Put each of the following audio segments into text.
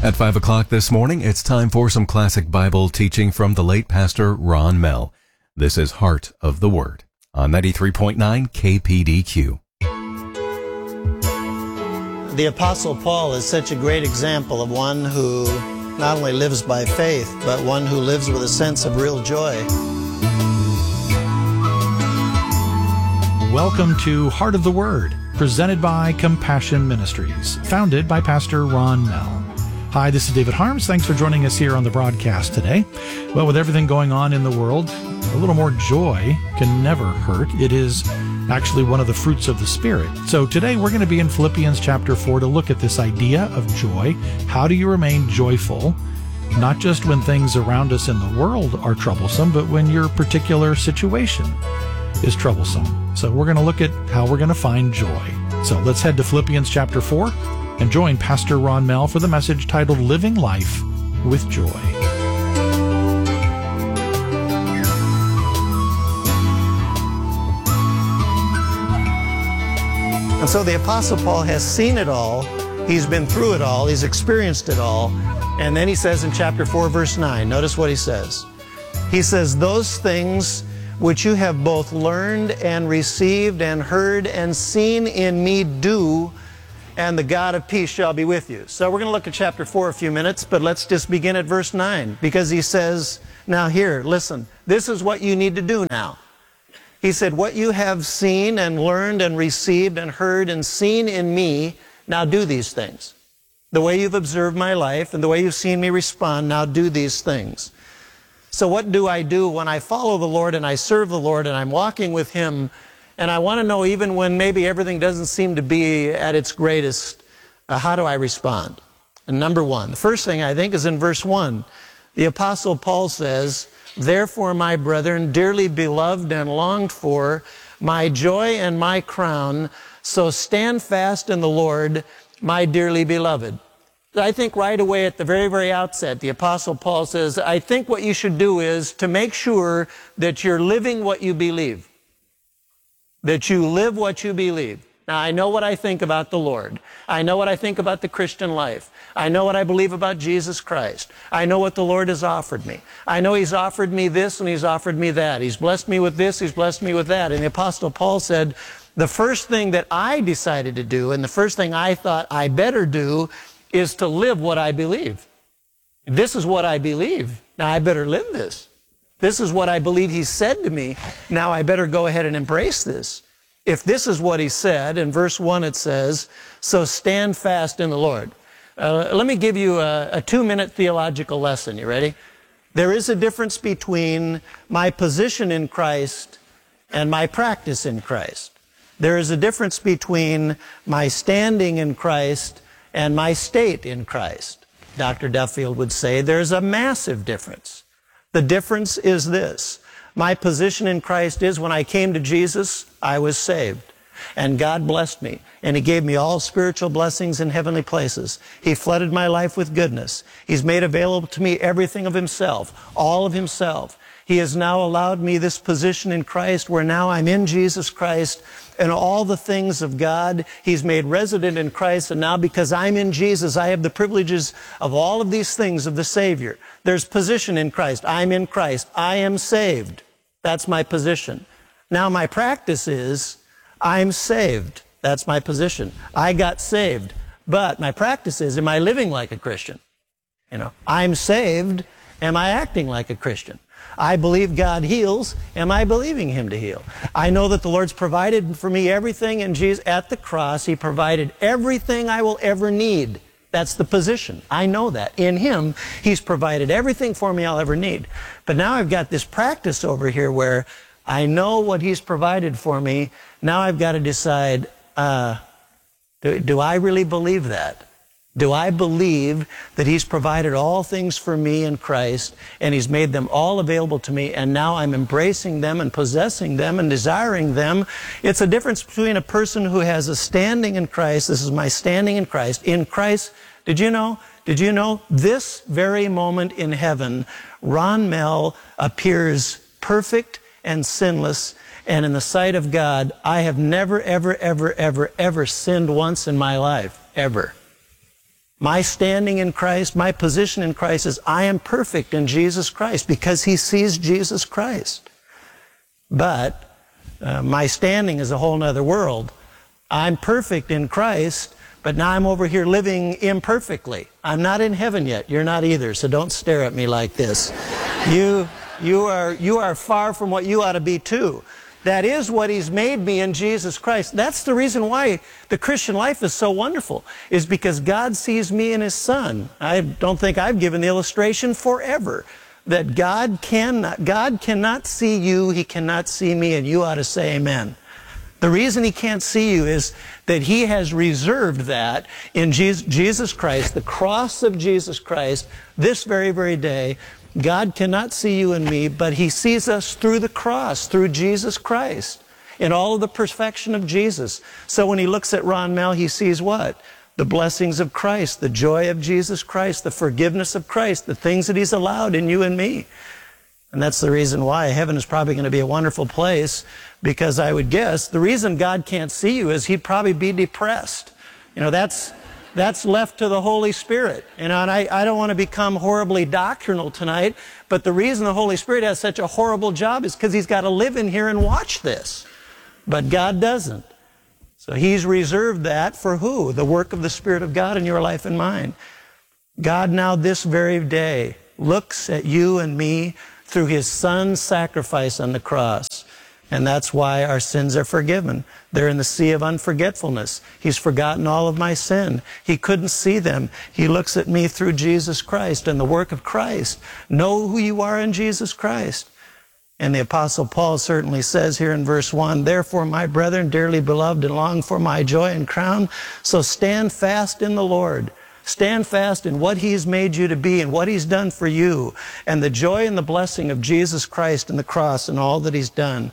At 5 o'clock this morning, it's time for some classic Bible teaching from the late Pastor Ron Mell. This is Heart of the Word on 93.9 KPDQ. The Apostle Paul is such a great example of one who not only lives by faith, but one who lives with a sense of real joy. Welcome to Heart of the Word, presented by Compassion Ministries, founded by Pastor Ron Mell. Hi, this is David Harms. Thanks for joining us here on the broadcast today. Well, with everything going on in the world, a little more joy can never hurt. It is actually one of the fruits of the Spirit. So today we're going to be in Philippians chapter 4 to look at this idea of joy. How do you remain joyful? Not just when things around us in the world are troublesome, but when your particular situation is troublesome. So we're going to look at how we're going to find joy. So let's head to Philippians chapter 4 and join Pastor Ron Mell for the message titled Living Life with Joy. And so the Apostle Paul has seen it all, he's been through it all, he's experienced it all, and then he says in chapter 4, verse 9, notice what he says. He says, "Those things which you have both learned and received and heard and seen in me do, and the God of peace shall be with you." So we're going to look at chapter 4 a few minutes, but let's just begin at verse 9, because he says, now here, listen, this is what you need to do now. He said, what you have seen and learned and received and heard and seen in me, now do these things. The way you've observed my life and the way you've seen me respond, now do these things. So what do I do when I follow the Lord and I serve the Lord and I'm walking with Him? And I want to know, even when maybe everything doesn't seem to be at its greatest, how do I respond? And number one, the first thing I think is in verse 1. The Apostle Paul says, "Therefore, my brethren, dearly beloved and longed for, my joy and my crown, so stand fast in the Lord, my dearly beloved." I think right away at the very, very outset, the Apostle Paul says, I think what you should do is to make sure that you're living what you believe. That you live what you believe. Now, I know what I think about the Lord. I know what I think about the Christian life. I know what I believe about Jesus Christ. I know what the Lord has offered me. I know He's offered me this and He's offered me that. He's blessed me with this, He's blessed me with that. And the Apostle Paul said, the first thing that I decided to do and the first thing I thought I better do is to live what I believe. This is what I believe. Now I better live this. This is what I believe He said to me. Now I better go ahead and embrace this. If this is what He said, in verse 1 it says, so stand fast in the Lord. Let me give you a 2-minute theological lesson. You ready? There is a difference between my position in Christ and my practice in Christ. There is a difference between my standing in Christ and my state in Christ. Dr. Duffield would say there's a massive difference. The difference is this. My position in Christ is when I came to Jesus, I was saved. And God blessed me. And He gave me all spiritual blessings in heavenly places. He flooded my life with goodness. He's made available to me everything of Himself, all of Himself. He has now allowed me this position in Christ where now I'm in Jesus Christ and all the things of God He's made resident in Christ. And now because I'm in Jesus, I have the privileges of all of these things of the Savior. There's position in Christ. I'm in Christ. I am saved. That's my position. Now my practice is I'm saved. That's my position. I got saved. But my practice is, am I living like a Christian? You know, I'm saved. Am I acting like a Christian? I believe God heals. Am I believing Him to heal? I know that the Lord's provided for me everything in Jesus. At the cross, He provided everything I will ever need. That's the position. I know that. In Him, He's provided everything for me I'll ever need. But now I've got this practice over here where I know what He's provided for me. Now I've got to decide, do I really believe that? Do I believe that He's provided all things for me in Christ and He's made them all available to me, and now I'm embracing them and possessing them and desiring them? It's a difference between a person who has a standing in Christ. This is my standing in Christ. In Christ, did you know this very moment in heaven, Ron Mell appears perfect and sinless, and in the sight of God, I have never, ever, ever, ever, ever sinned once in my life, ever. My standing in Christ, my position in Christ is I am perfect in Jesus Christ because he sees Jesus Christ. But my standing is a whole nother world. I'm perfect in Christ, but now I'm over here living imperfectly. I'm not in heaven yet. You're not either, so don't stare at me like this. You are far from what you ought to be too. That is what he's made me in Jesus Christ. That's the reason why the Christian life is so wonderful, is because God sees me in his Son. I don't think I've given the illustration forever that God cannot see you, he cannot see me, and you ought to say amen. The reason he can't see you is that he has reserved that in Jesus Christ, the cross of Jesus Christ, this very, very day. God cannot see you and me, but he sees us through the cross, through Jesus Christ, in all of the perfection of Jesus. So when he looks at Ron Mel, he sees what? The blessings of Christ, the joy of Jesus Christ, the forgiveness of Christ, the things that he's allowed in you and me. And that's the reason why heaven is probably going to be a wonderful place, because I would guess the reason God can't see you is he'd probably be depressed. You know, that's left to the Holy Spirit. You know, and I don't want to become horribly doctrinal tonight, but the reason the Holy Spirit has such a horrible job is because he's got to live in here and watch this. But God doesn't. So he's reserved that for who? The work of the Spirit of God in your life and mine. God now this very day looks at you and me through his Son's sacrifice on the cross. And that's why our sins are forgiven. They're in the sea of unforgetfulness. He's forgotten all of my sin. He couldn't see them. He looks at me through Jesus Christ and the work of Christ. Know who you are in Jesus Christ. And the Apostle Paul certainly says here in verse 1, "Therefore, my brethren, dearly beloved, and long for my joy and crown, so stand fast in the Lord." Stand fast in what he's made you to be and what he's done for you, and the joy and the blessing of Jesus Christ and the cross and all that he's done.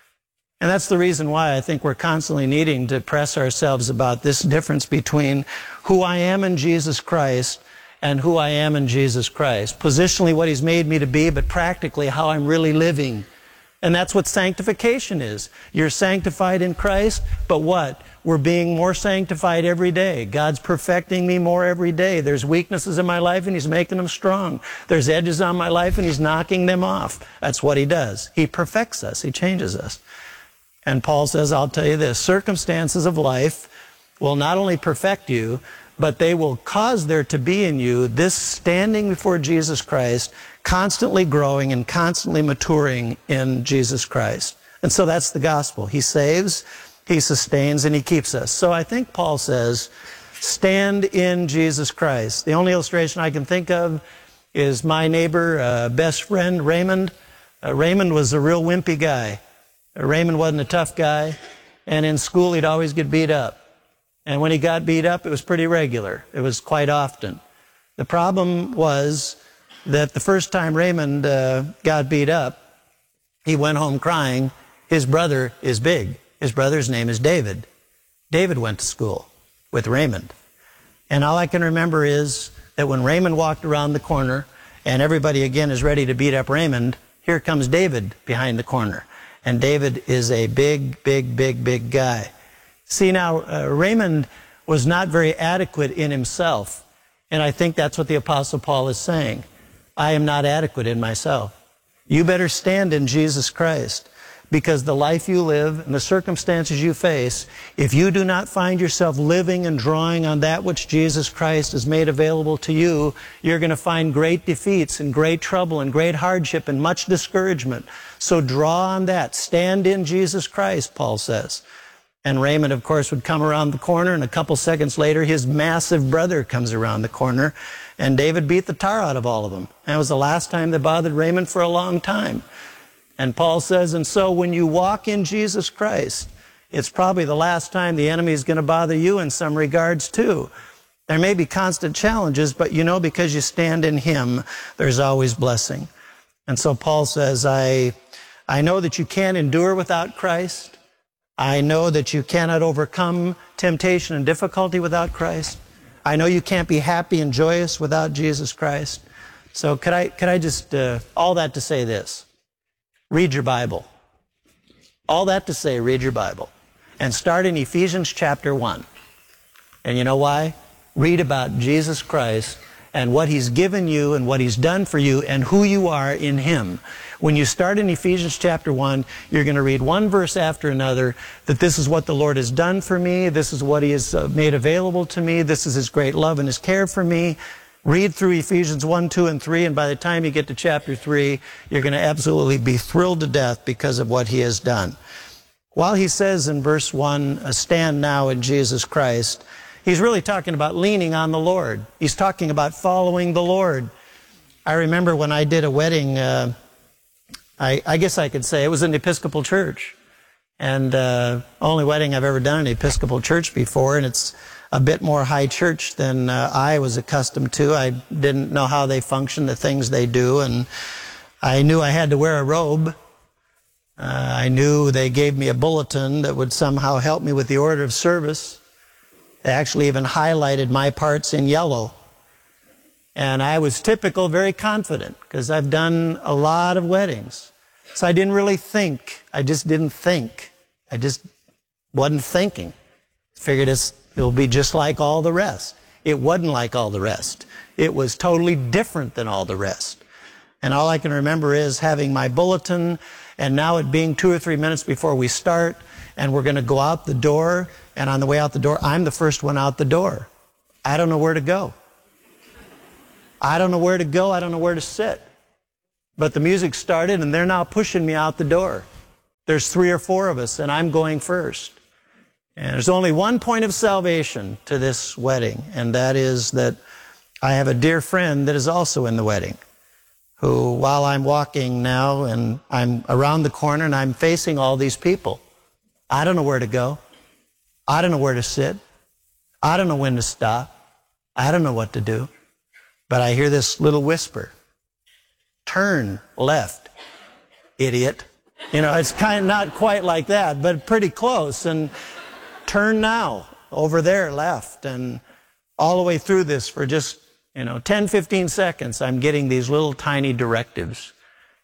And that's the reason why I think we're constantly needing to press ourselves about this difference between who I am in Jesus Christ and who I am in Jesus Christ. Positionally, what he's made me to be, but practically how I'm really living. And that's what sanctification is. You're sanctified in Christ, but what? We're being more sanctified every day. God's perfecting me more every day. There's weaknesses in my life and he's making them strong. There's edges on my life and he's knocking them off. That's what he does. He perfects us. He changes us. And Paul says, I'll tell you this, circumstances of life will not only perfect you, but they will cause there to be in you this standing before Jesus Christ, constantly growing and constantly maturing in Jesus Christ. And so that's the gospel. He saves, he sustains, and he keeps us. So I think Paul says, stand in Jesus Christ. The only illustration I can think of is my neighbor, best friend, Raymond. Raymond was a real wimpy guy. Raymond wasn't a tough guy, and in school he'd always get beat up. And when he got beat up, it was pretty regular. It was quite often. The problem was that the first time Raymond got beat up, he went home crying. His brother is big. His brother's name is David. David went to school with Raymond. And all I can remember is that when Raymond walked around the corner and everybody again is ready to beat up Raymond, here comes David behind the corner. And David is a big, big, big, big guy. See, now, Raymond was not very adequate in himself. And I think that's what the Apostle Paul is saying. I am not adequate in myself. You better stand in Jesus Christ, because the life you live and the circumstances you face, if you do not find yourself living and drawing on that which Jesus Christ has made available to you, you're going to find great defeats and great trouble and great hardship and much discouragement. So draw on that. Stand in Jesus Christ, Paul says. And Raymond, of course, would come around the corner, and a couple seconds later, his massive brother comes around the corner, and David beat the tar out of all of them. And it was the last time that bothered Raymond for a long time. And Paul says, and so when you walk in Jesus Christ, it's probably the last time the enemy is going to bother you in some regards too. There may be constant challenges, but you know, because you stand in him, there's always blessing. And so Paul says, I know that you can't endure without Christ. I know that you cannot overcome temptation and difficulty without Christ. I know you can't be happy and joyous without Jesus Christ. So could I just, all that to say this. Read your Bible. All that to say, read your Bible. And start in Ephesians chapter 1. And you know why? Read about Jesus Christ and what He's given you and what He's done for you and who you are in Him. When you start in Ephesians chapter 1, you're going to read one verse after another that this is what the Lord has done for me, this is what He has made available to me, this is His great love and His care for me. Read through Ephesians 1, 2, and 3, and by the time you get to chapter 3, you're going to absolutely be thrilled to death because of what He has done. While he says in verse 1, stand now in Jesus Christ, he's really talking about leaning on the Lord. He's talking about following the Lord. I remember when I did a wedding, I guess I could say it was an Episcopal church. And only wedding I've ever done in an Episcopal church before, and it's a bit more high church than I was accustomed to. I didn't know how they function, the things they do, and I knew I had to wear a robe. I knew they gave me a bulletin that would somehow help me with the order of service. They actually even highlighted my parts in yellow. And I was typical, very confident, because I've done a lot of weddings. So I didn't really think. I just didn't think. I just wasn't thinking. Figured it'll be just like all the rest. It wasn't like all the rest. It was totally different than all the rest. And all I can remember is having my bulletin, and now it being 2 or 3 minutes before we start, and we're going to go out the door, and on the way out the door, I'm the first one out the door. I don't know where to go. I don't know where to go. I don't know where to sit. But the music started, and they're now pushing me out the door. There's 3 or 4 of us, and I'm going first. And there's only one point of salvation to this wedding, and that is that I have a dear friend that is also in the wedding, who, while I'm walking now, and I'm around the corner, and I'm facing all these people, I don't know where to go. I don't know where to sit. I don't know when to stop. I don't know what to do. But I hear this little whisper, turn left, idiot. You know, it's kind of not quite like that, but pretty close. And turn now, over there, left. And all the way through this for just, 10, 15 seconds, I'm getting these little tiny directives.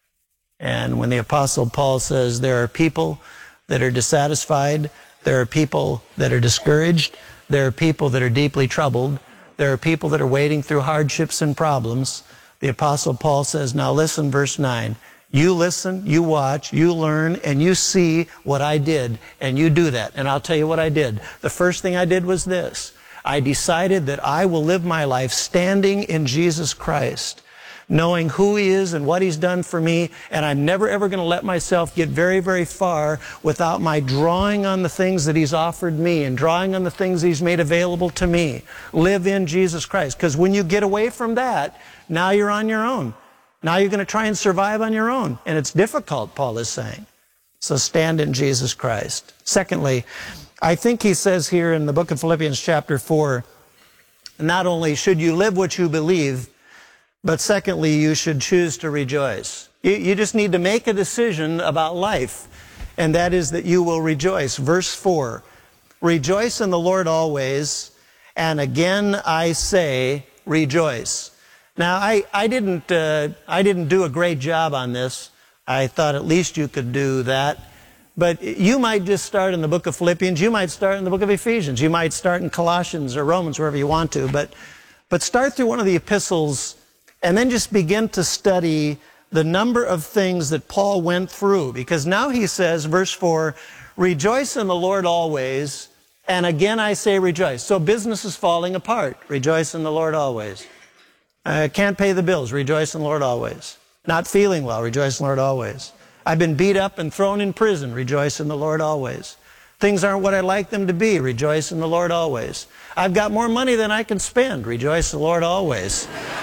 And when the Apostle Paul says there are people that are dissatisfied, there are people that are discouraged, there are people that are deeply troubled, there are people that are wading through hardships and problems, the Apostle Paul says, now listen, verse 9, you listen, you watch, you learn, and you see what I did, and you do that. And I'll tell you what I did. The first thing I did was this. I decided that I will live my life standing in Jesus Christ, knowing who He is and what He's done for me, and I'm never ever going to let myself get very, very far without my drawing on the things that He's offered me and drawing on the things He's made available to me. Live in Jesus Christ. Because when you get away from that, now you're on your own. Now you're going to try and survive on your own. And it's difficult, Paul is saying. So stand in Jesus Christ. Secondly, I think he says here in the book of Philippians chapter 4, not only should you live what you believe, but secondly, you should choose to rejoice. You just need to make a decision about life, and that is that you will rejoice. Verse 4, rejoice in the Lord always, and again I say, rejoice. Now, I didn't do a great job on this. I thought at least you could do that. But you might just start in the book of Philippians. You might start in the book of Ephesians. You might start in Colossians or Romans, wherever you want to. But start through one of the epistles and then just begin to study the number of things that Paul went through. Because now he says, verse 4, rejoice in the Lord always, and again I say rejoice. So business is falling apart. Rejoice in the Lord always. Can't pay the bills. Rejoice in the Lord always. Not feeling well. Rejoice in the Lord always. I've been beat up and thrown in prison. Rejoice in the Lord always. Things aren't what I'd like them to be. Rejoice in the Lord always. I've got more money than I can spend. Rejoice in the Lord always.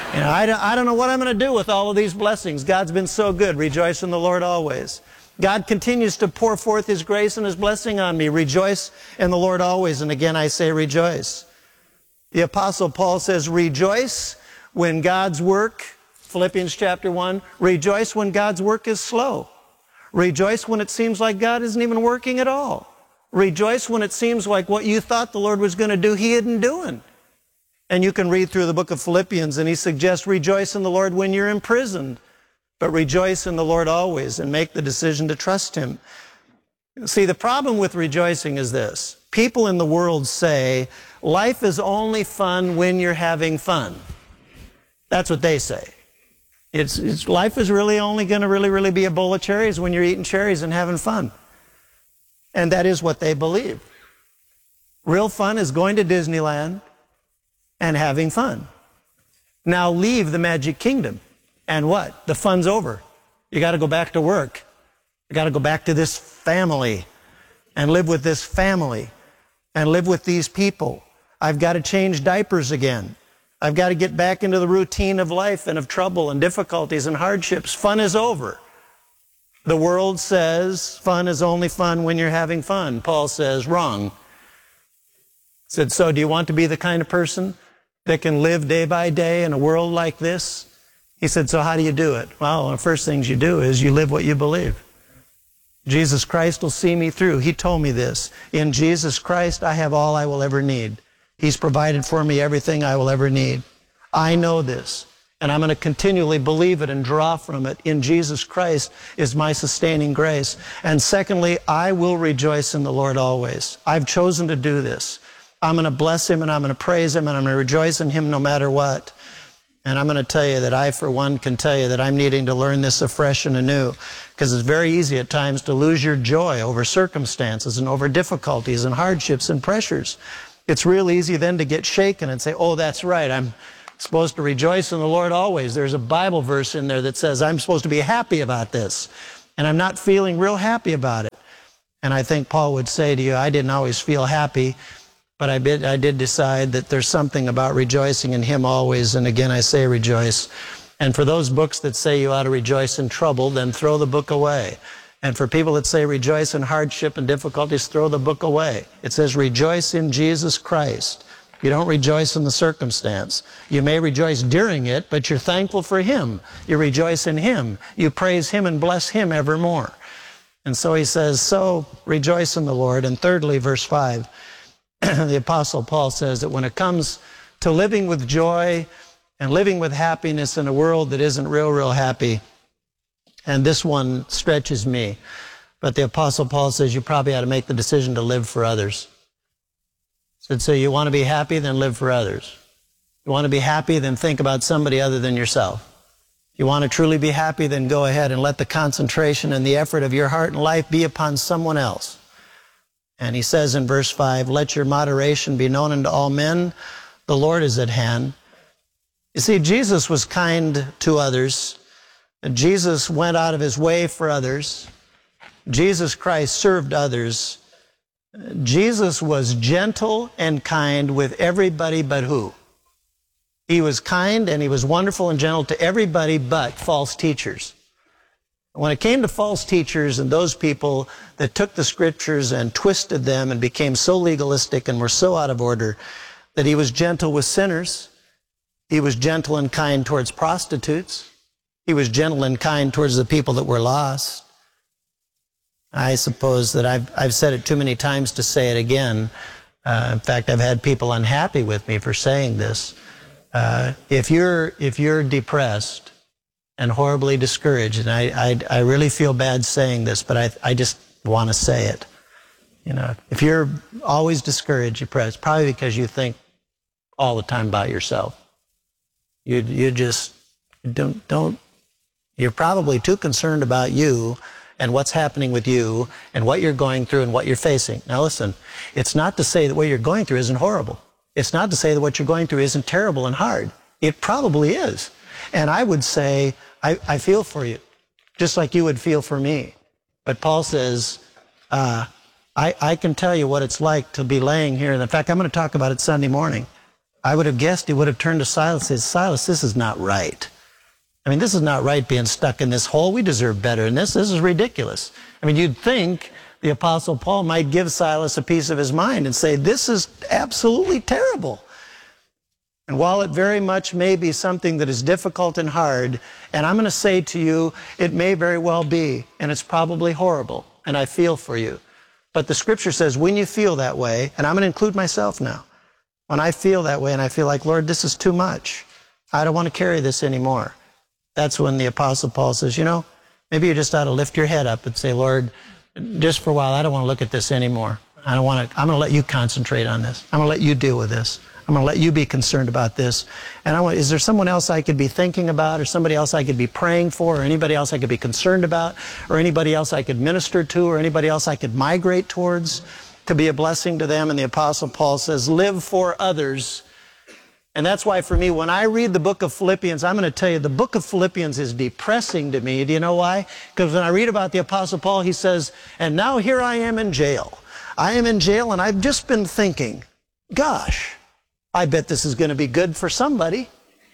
I don't know what I'm going to do with all of these blessings. God's been so good. Rejoice in the Lord always. God continues to pour forth His grace and His blessing on me. Rejoice in the Lord always. And again, I say rejoice. The Apostle Paul says, rejoice when God's work, Philippians chapter 1, rejoice when God's work is slow. Rejoice when it seems like God isn't even working at all. Rejoice when it seems like what you thought the Lord was going to do, He isn't doing. And you can read through the book of Philippians, and he suggests rejoice in the Lord when you're imprisoned, but rejoice in the Lord always and make the decision to trust Him. See, the problem with rejoicing is this. People in the world say, life is only fun when you're having fun. That's what they say. Life is really only going to really be a bowl of cherries when you're eating cherries and having fun. And that is what they believe. Real fun is going to Disneyland and having fun. Now leave the Magic Kingdom. And what? The fun's over. You got to go back to work. You got to go back to this family and live with this family and live with these people. I've got to change diapers again. I've got to get back into the routine of life and of trouble and difficulties and hardships. Fun is over. The world says fun is only fun when you're having fun. Paul says, wrong. He said, so do you want to be the kind of person that can live day by day in a world like this? He said, so how do you do it? Well, the first things you do is you live what you believe. Jesus Christ will see me through. He told me this. In Jesus Christ, I have all I will ever need. He's provided for me everything I will ever need. I know this, and I'm going to continually believe it and draw from it. In Jesus Christ is my sustaining grace. And secondly, I will rejoice in the Lord always. I've chosen to do this. I'm going to bless Him, and I'm going to praise Him, and I'm going to rejoice in Him no matter what. And I'm going to tell you that I, for one, can tell you that I'm needing to learn this afresh and anew, because it's very easy at times to lose your joy over circumstances and over difficulties and hardships and pressures. It's real easy then to get shaken and say, oh, that's right, I'm supposed to rejoice in the Lord always. There's a Bible verse in there that says I'm supposed to be happy about this, and I'm not feeling real happy about it. And I think Paul would say to you, I didn't always feel happy, but I did decide that there's something about rejoicing in Him always, and again I say rejoice. And for those books that say you ought to rejoice in trouble, then throw the book away. And for people that say rejoice in hardship and difficulties, throw the book away. It says rejoice in Jesus Christ. You don't rejoice in the circumstance. You may rejoice during it, but you're thankful for Him. You rejoice in Him. You praise Him and bless Him evermore. And so he says, so rejoice in the Lord. And thirdly, verse 5, the Apostle Paul says that when it comes to living with joy and living with happiness in a world that isn't real happy, and this one stretches me, but the Apostle Paul says you probably ought to make the decision to live for others. So you want to be happy, then live for others. You want to be happy, then think about somebody other than yourself. You want to truly be happy, then go ahead and let the concentration and the effort of your heart and life be upon someone else. And he says in verse 5, let your moderation be known unto all men. The Lord is at hand. You see, Jesus was kind to others. Jesus went out of His way for others. Jesus Christ served others. Jesus was gentle and kind with everybody but who? He was kind and He was wonderful and gentle to everybody but false teachers. When it came to false teachers and those people that took the Scriptures and twisted them and became so legalistic and were so out of order, that He was gentle with sinners. He was gentle and kind towards prostitutes. He was gentle and kind towards the people that were lost. I suppose that I've said it too many times to say it again. In fact, I've had people unhappy with me for saying this. If you're depressed and horribly discouraged, and I really feel bad saying this, but I just want to say it. You know, if you're always discouraged, depressed, probably because you think all the time about yourself. You just don't. You're probably too concerned about you and what's happening with you and what you're going through and what you're facing. Now listen, it's not to say that what you're going through isn't horrible. It's not to say that what you're going through isn't terrible and hard. It probably is. And I would say, I feel for you, just like you would feel for me. But Paul says, I can tell you what it's like to be laying here. And in fact, I'm going to talk about it Sunday morning. I would have guessed he would have turned to Silas and said, Silas, this is not right. I mean, this is not right being stuck in this hole. We deserve better than this. This is ridiculous. I mean, you'd think the Apostle Paul might give Silas a piece of his mind and say, this is absolutely terrible. And while it very much may be something that is difficult and hard, and I'm going to say to you, it may very well be, and it's probably horrible, and I feel for you. But the Scripture says when you feel that way, and I'm going to include myself now, when I feel that way and I feel like, Lord, this is too much. I don't want to carry this anymore. That's when the Apostle Paul says, you know, maybe you just ought to lift your head up and say, Lord, just for a while, I don't want to look at this anymore. I'm going to let you concentrate on this. I'm going to let you deal with this. I'm going to let you be concerned about this. And is there someone else I could be thinking about, or somebody else I could be praying for, or anybody else I could be concerned about, or anybody else I could minister to, or anybody else I could migrate towards to be a blessing to them? And the Apostle Paul says, live for others. And that's why for me, when I read the book of Philippians, I'm going to tell you, the book of Philippians is depressing to me. Do you know why? Because when I read about the Apostle Paul, he says, and now here I am in jail. I am in jail, and I've just been thinking, gosh, I bet this is going to be good for somebody.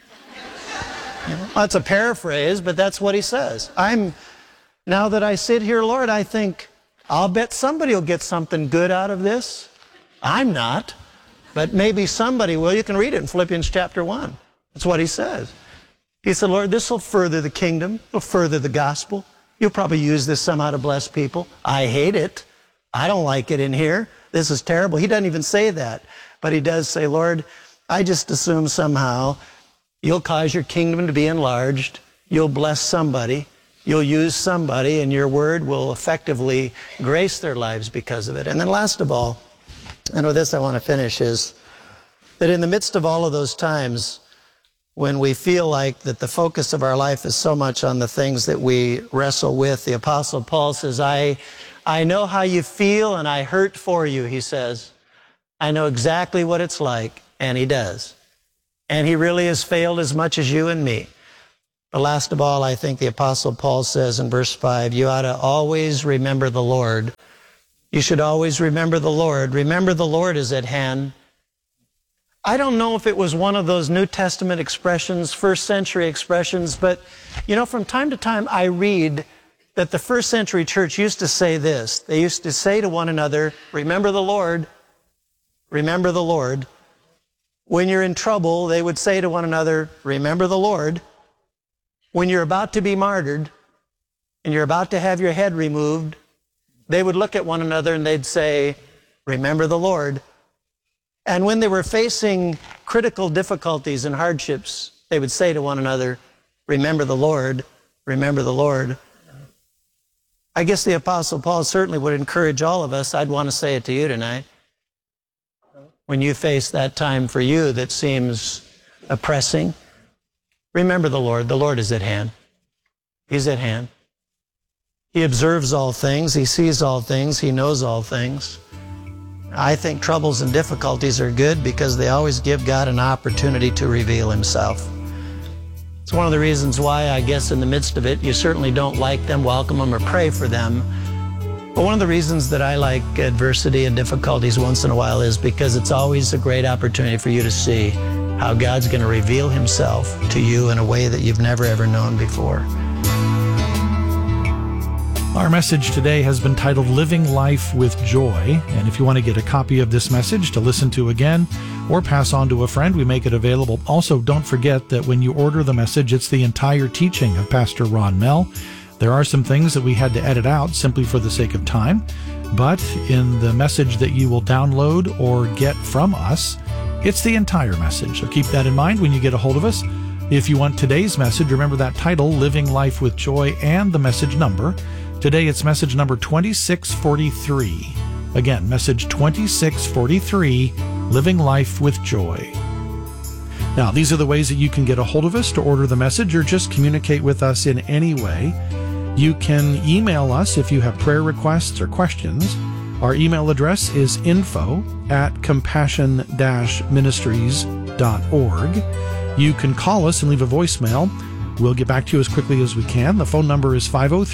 That's a paraphrase, but that's what he says. Now that I sit here, Lord, I think, I'll bet somebody will get something good out of this. I'm not, but maybe somebody will. You can read it in Philippians chapter 1. That's what he says. He said, Lord, this will further the kingdom. It'll further the gospel. You'll probably use this somehow to bless people. I hate it. I don't like it in here. This is terrible. He doesn't even say that. But he does say, Lord, I just assume somehow you'll cause your kingdom to be enlarged. You'll bless somebody. You'll use somebody, and your word will effectively grace their lives because of it. And then last of all, and with this I want to finish, is that in the midst of all of those times when we feel like that the focus of our life is so much on the things that we wrestle with, the Apostle Paul says, I know how you feel, and I hurt for you, he says. I know exactly what it's like, and he does. And he really has failed as much as you and me. But last of all, I think the Apostle Paul says in verse 5, you ought to always remember the Lord. You should always remember the Lord. Remember the Lord is at hand. I don't know if it was one of those New Testament expressions, first century expressions, but from time to time I read that the first century church used to say this. They used to say to one another, remember the Lord. Remember the Lord. When you're in trouble, they would say to one another, remember the Lord. When you're about to be martyred and you're about to have your head removed, they would look at one another and they'd say, remember the Lord. And when they were facing critical difficulties and hardships, they would say to one another, remember the Lord, remember the Lord. I guess the Apostle Paul certainly would encourage all of us. I'd want to say it to you tonight. When you face that time for you that seems oppressing, remember the Lord. The Lord is at hand. He's at hand. He observes all things. He sees all things. He knows all things. I think troubles and difficulties are good because they always give God an opportunity to reveal himself. It's one of the reasons why, I guess, in the midst of it, you certainly don't like them, welcome them, or pray for them. But one of the reasons that I like adversity and difficulties once in a while is because it's always a great opportunity for you to see how God's going to reveal himself to you in a way that you've never ever known before. Our message today has been titled Living Life with Joy. And if you want to get a copy of this message to listen to again or pass on to a friend, we make it available. Also, don't forget that when you order the message, it's the entire teaching of Pastor Ron Mell. There are some things that we had to edit out simply for the sake of time, but in the message that you will download or get from us, it's the entire message. So keep that in mind when you get a hold of us. If you want today's message, remember that title, Living Life with Joy, and the message number. Today it's message number 2643. Again, message 2643, Living Life with Joy. Now, these are the ways that you can get a hold of us to order the message or just communicate with us in any way. You can email us if you have prayer requests or questions. Our email address is info@compassion-ministries.org. You can call us and leave a voicemail. We'll get back to you as quickly as we can. The phone number is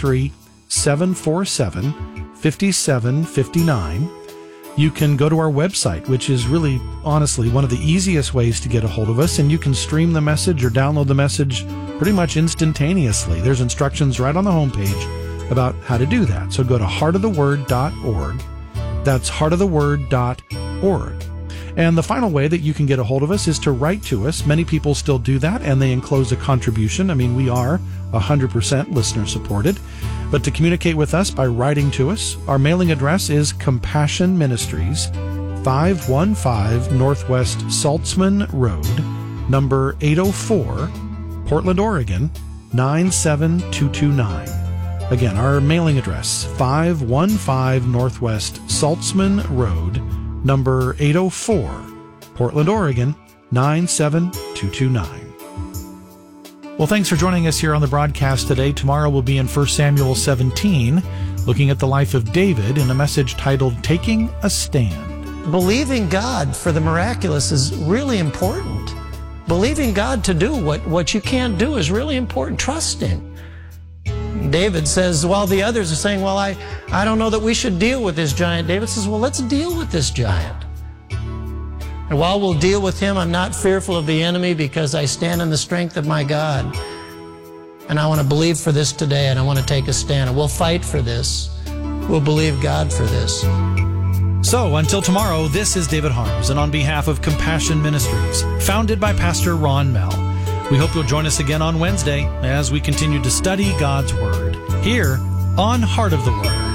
503-747-5759. You can go to our website, which is really, honestly, one of the easiest ways to get a hold of us, and you can stream the message or download the message pretty much instantaneously. There's instructions right on the homepage about how to do that. So go to heartoftheword.org. That's heartoftheword.org. And the final way that you can get a hold of us is to write to us. Many people still do that, and they enclose a contribution. I mean, we are 100% listener supported. But to communicate with us by writing to us, our mailing address is Compassion Ministries, 515 Northwest Saltzman Road, number 804, Portland, Oregon, 97229. Again, our mailing address, 515 Northwest Saltzman Road, number 804, Portland, Oregon, 97229. Well, thanks for joining us here on the broadcast today. Tomorrow we'll be in 1 Samuel 17, looking at the life of David in a message titled Taking a Stand. Believing God for the miraculous is really important. Believing God to do what you can't do is really important. Trusting. David says, while the others are saying, well, I don't know that we should deal with this giant. David says, well, let's deal with this giant. And while we'll deal with him, I'm not fearful of the enemy because I stand in the strength of my God. And I want to believe for this today, and I want to take a stand. And we'll fight for this. We'll believe God for this. So, until tomorrow, this is David Harms, and on behalf of Compassion Ministries, founded by Pastor Ron Mell, we hope you'll join us again on Wednesday as we continue to study God's Word here on Heart of the Word.